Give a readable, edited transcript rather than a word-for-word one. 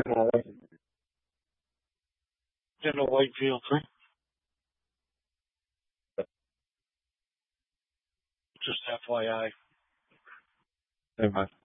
In the Whitefield thing. Just FYI. Never mind.